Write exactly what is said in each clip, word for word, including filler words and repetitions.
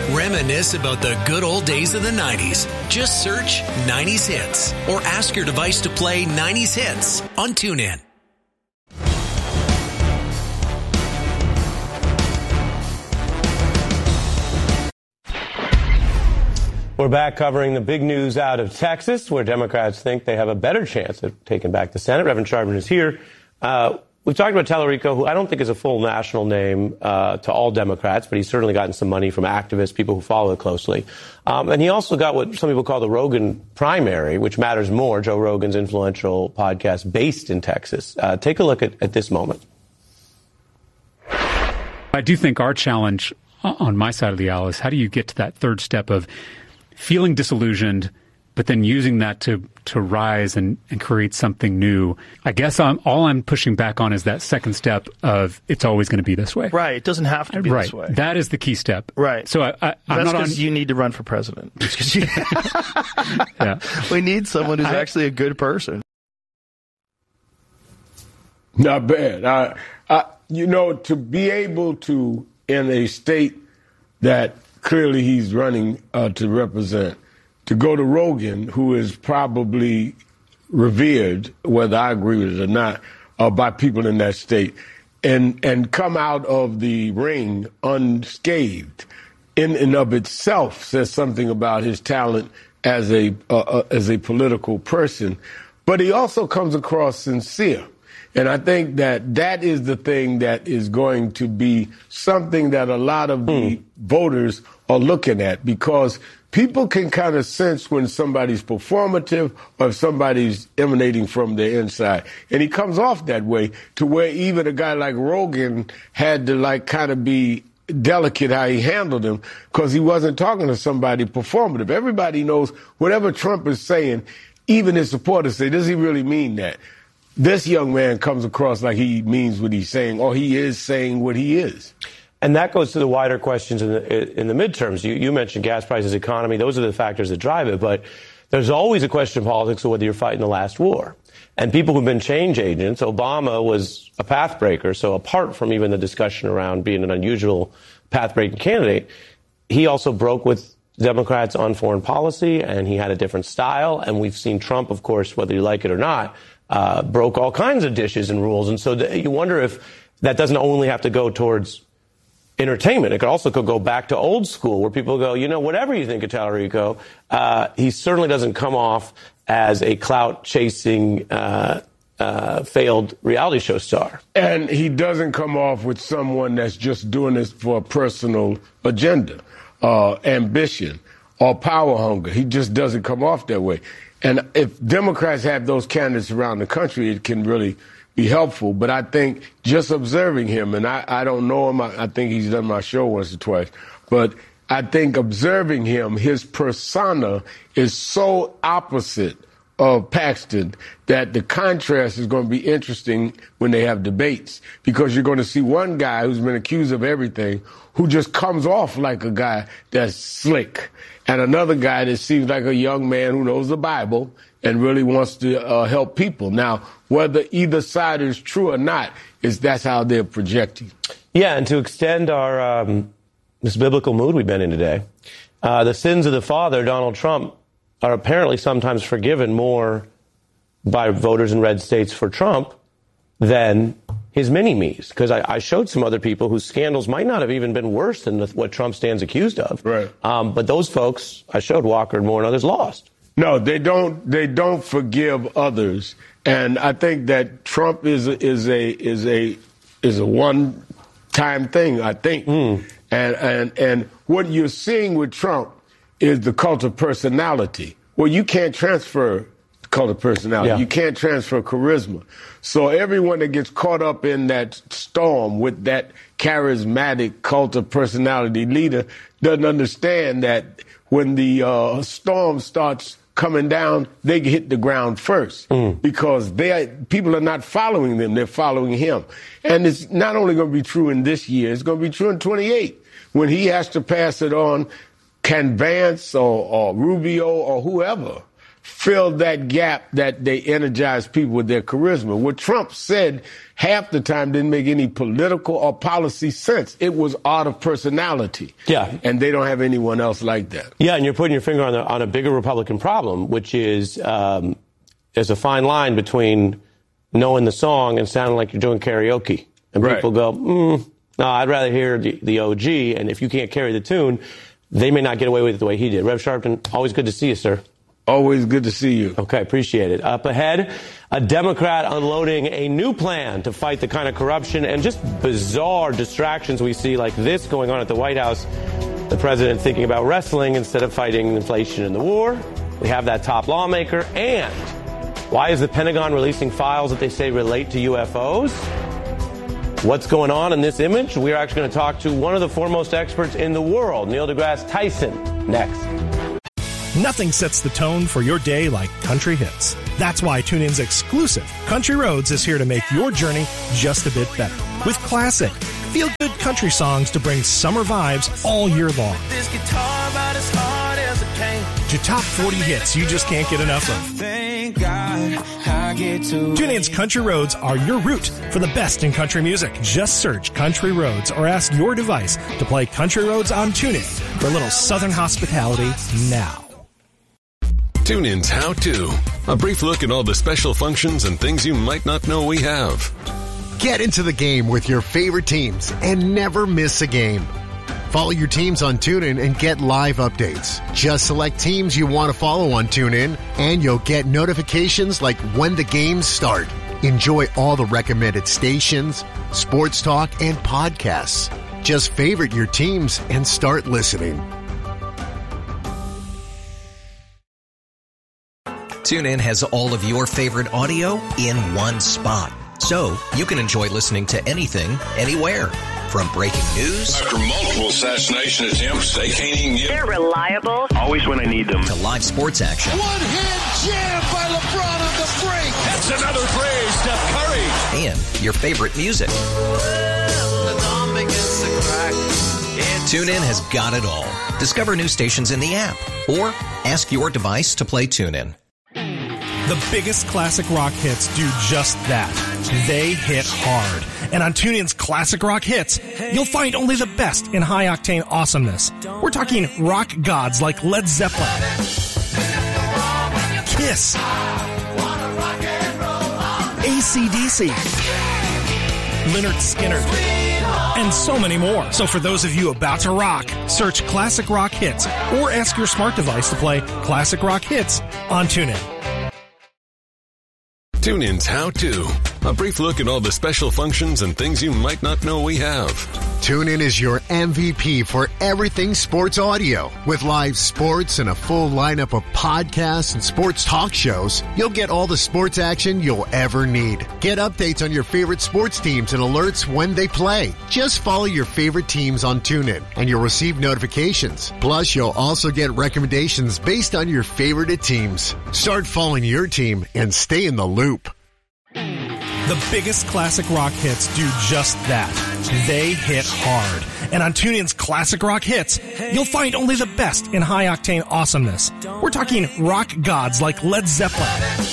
Reminisce about the good old days of the nineties. Just search nineties Hits or ask your device to play nineties Hits on TuneIn. We're back covering the big news out of Texas, where Democrats think they have a better chance of taking back the Senate. Reverend Charbon is here. Uh, we've talked about Tallarico, who I don't think is a full national name uh, to all Democrats, but he's certainly gotten some money from activists, people who follow it closely. Um, and he also got what some people call the Rogan primary, which matters more, Joe Rogan's influential podcast based in Texas. Uh, take a look at, at this moment. I do think our challenge on my side of the aisle is how do you get to that third step of feeling disillusioned, but then using that to to rise and, and create something new. I guess I'm, all I'm pushing back on is that second step of it's always going to be this way. Right. It doesn't have to be right. this way. That is the key step. Right. So I, I, I'm That's not on. because you need to run for president. You, yeah. We need someone who's I, actually a good person. Not bad. I, I, you know, to be able to, in a state that clearly he's running uh, to represent, to go to Rogan, who is probably revered, whether I agree with it or not, uh, by people in that state, and and come out of the ring unscathed, in and of itself says something about his talent as a uh, uh, as a political person. But he also comes across sincere. And I think that that is the thing that is going to be something that a lot of the mm. voters are looking at, because people can kind of sense when somebody's performative or if somebody's emanating from their inside. And he comes off that way, to where even a guy like Rogan had to like kind of be delicate how he handled him, because he wasn't talking to somebody performative. Everybody knows whatever Trump is saying, even his supporters say, does he really mean that? This young man comes across like he means what he's saying, or he is saying what he is. And that goes to the wider questions in the, in the midterms. You, you mentioned gas prices, economy. Those are the factors that drive it. But there's always a question in politics of whether you're fighting the last war. And people who've been change agents, Obama was a path breaker. So apart from even the discussion around being an unusual path breaking candidate, he also broke with Democrats on foreign policy, and he had a different style. And we've seen Trump, of course, whether you like it or not, uh, broke all kinds of dishes and rules. And so th- you wonder if that doesn't only have to go towards entertainment. It could also could go back to old school, where people go, you know, whatever you think of Tallarico, uh, he certainly doesn't come off as a clout-chasing, uh, uh, failed reality show star. And he doesn't come off with someone that's just doing this for a personal agenda, uh, ambition, or power hunger. He just doesn't come off that way. And if Democrats have those candidates around the country, it can really be helpful. But I think just observing him, and I, I don't know him, I, I think he's done my show once or twice, but I think observing him, his persona is so opposite of Paxton that the contrast is going to be interesting when they have debates, because you're going to see one guy who's been accused of everything who just comes off like a guy that's slick, and another guy that seems like a young man who knows the Bible and really wants to uh, help people. Now, whether either side is true or not, is that's how they're projecting. Yeah, and to extend our um, this biblical mood we've been in today, uh, the sins of the father, Donald Trump, are apparently sometimes forgiven more by voters in red states for Trump than his mini-me's. Because I, I showed some other people whose scandals might not have even been worse than the, what Trump stands accused of. Right. Um, but those folks, I showed Walker and Moore and others, lost. No, they don't. They don't forgive others, and I think that Trump is a, is a is a is a one-time thing. I think, mm. and and and what you're seeing with Trump is the cult of personality. Well, you can't transfer cult of personality. Yeah. You can't transfer charisma. So everyone that gets caught up in that storm with that charismatic cult of personality leader doesn't understand that when the uh, storm starts coming down, they hit the ground first, mm. because they people are not following them. They're following him. And it's not only going to be true in this year, it's going to be true in twenty-eight when he has to pass it on. Can Vance or, or Rubio or whoever filled that gap that they energized people with their charisma. What Trump said half the time didn't make any political or policy sense. It was out of personality. Yeah. And they don't have anyone else like that. Yeah, and you're putting your finger on, the, on a bigger Republican problem, which is um, there's a fine line between knowing the song and sounding like you're doing karaoke. And Right. people go, mm, no, I'd rather hear the, the O G, and if you can't carry the tune, they may not get away with it the way he did. Rev Sharpton, always good to see you, sir. Always good to see you. Okay, appreciate it. Up ahead, a Democrat unloading a new plan to fight the kind of corruption and just bizarre distractions we see like this going on at the White House. The president thinking about wrestling instead of fighting inflation and the war. We have that top lawmaker. And why is the Pentagon releasing files that they say relate to U F Os? What's going on in this image? We're actually going to talk to one of the foremost experts in the world, Neil deGrasse Tyson, next. Nothing sets the tone for your day like country hits. That's why TuneIn's exclusive Country Roads is here to make your journey just a bit better. With classic, feel-good country songs to bring summer vibes all year long. This guitar about as hard as it came. To top forty hits you just can't get enough of. Thank God I get to. TuneIn's Country Roads are your route for the best in country music. Just search Country Roads or ask your device to play Country Roads on TuneIn for a little Southern hospitality now. TuneIn's How To. A brief look at all the special functions and things you might not know we have. Get into the game with your favorite teams and never miss a game. Follow your teams on TuneIn and get live updates. Just select teams you want to follow on TuneIn, and you'll get notifications like when the games start. Enjoy all the recommended stations, sports talk, and podcasts. Just favorite your teams and start listening. TuneIn has all of your favorite audio in one spot, so you can enjoy listening to anything, anywhere. From breaking news after multiple assassination attempts, they can't even get. They're reliable. Always when I need them. To live sports action. One hand jam by LeBron on the break. That's another phrase, Steph Curry. And your favorite music. TuneIn has got it all. Discover new stations in the app or ask your device to play TuneIn. The biggest classic rock hits do just that. They hit hard. And on TuneIn's Classic Rock Hits, you'll find only the best in high-octane awesomeness. We're talking rock gods like Led Zeppelin, Kiss, A C D C, Lynyrd Skynyrd, and so many more. So for those of you about to rock, search Classic Rock Hits or ask your smart device to play Classic Rock Hits on TuneIn. TuneIn's How To. A brief look at all the special functions and things you might not know we have. TuneIn is your M V P for everything sports audio. With live sports and a full lineup of podcasts and sports talk shows, you'll get all the sports action you'll ever need. Get updates on your favorite sports teams and alerts when they play. Just follow your favorite teams on TuneIn and you'll receive notifications. Plus, you'll also get recommendations based on your favorite teams. Start following your team and stay in the loop. The biggest classic rock hits do just that. They hit hard. And on TuneIn's Classic Rock Hits, you'll find only the best in high-octane awesomeness. We're talking rock gods like Led Zeppelin,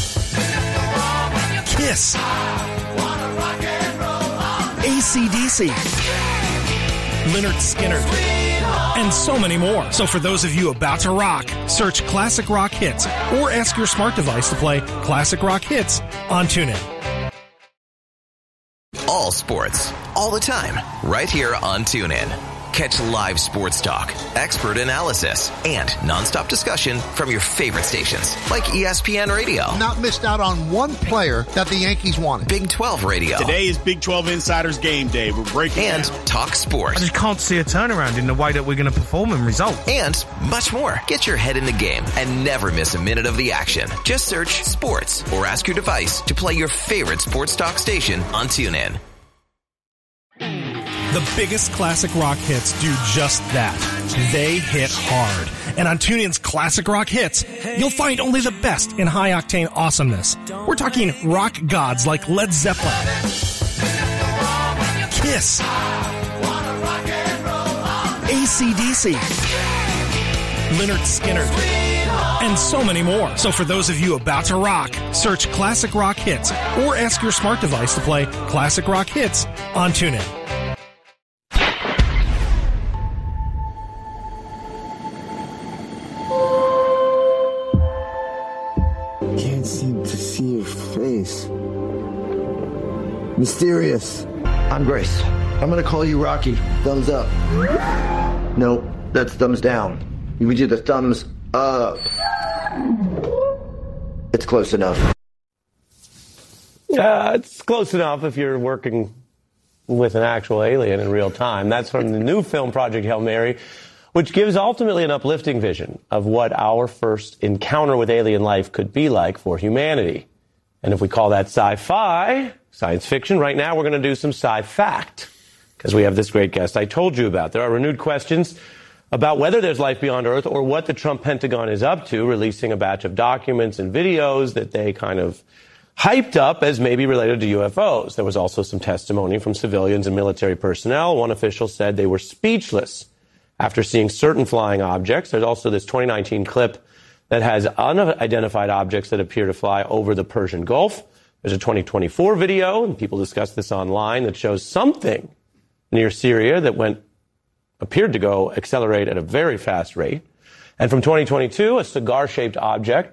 Kiss, A C D C, Lynyrd Skynyrd, and so many more. So for those of you about to rock, search Classic Rock Hits or ask your smart device to play Classic Rock Hits on TuneIn. All sports, all the time, right here on TuneIn. Catch live sports talk, expert analysis, and nonstop discussion from your favorite stations, like E S P N Radio. Not missed out on one player that the Yankees wanted. Big twelve Radio. Today is Big twelve Insiders Game Day. We're breaking And down. Talk Sports. I just can't see a turnaround in the way that we're going to perform and result. And much more. Get your head in the game and never miss a minute of the action. Just search sports or ask your device to play your favorite sports talk station on TuneIn. The biggest classic rock hits do just that. They hit hard. And on TuneIn's Classic Rock Hits, you'll find only the best in high-octane awesomeness. We're talking rock gods like Led Zeppelin, Kiss, A C D C, Lynyrd Skynyrd, and so many more. So for those of you about to rock, search Classic Rock Hits or ask your smart device to play Classic Rock Hits on TuneIn. Can't seem to see your face. Mysterious. I'm Grace. I'm gonna call you Rocky. Thumbs up. No, that's thumbs down. You would do the thumbs up. It's close enough. Uh, it's close enough if you're working with an actual alien in real time. That's from the new film Project Hail Mary, which gives ultimately an uplifting vision of what our first encounter with alien life could be like for humanity. And if we call that sci-fi, science fiction, right now we're going to do some sci-fact, because we have this great guest I told you about. There are renewed questions about whether there's life beyond Earth or what the Trump Pentagon is up to, releasing a batch of documents and videos that they kind of hyped up as maybe related to U F Os. There was also some testimony from civilians and military personnel. One official said they were speechless after seeing certain flying objects. There's also this twenty nineteen clip that has unidentified objects that appear to fly over the Persian Gulf. There's a twenty twenty-four video, and people discuss this online, that shows something near Syria that went appeared to go accelerate at a very fast rate. And from twenty twenty-two, a cigar-shaped object